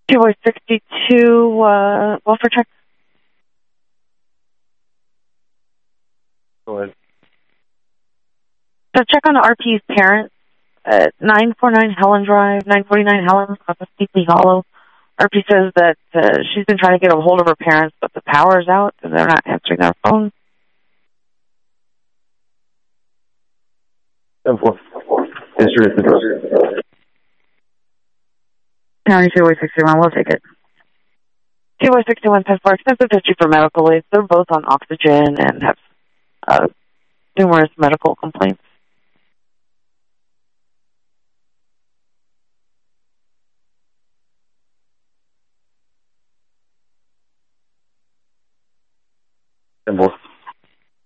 262, welfare check. Go ahead. So check on the RP's parents at 949 Helen Drive, 949 Helen, off of Steeply Hollow. RP says that she's been trying to get a hold of her parents, but the power's out and they're not answering their phone. 10-4. County 261, we'll take it. 261, 10-4, extensive history for medical aids. They're both on oxygen and have numerous medical complaints.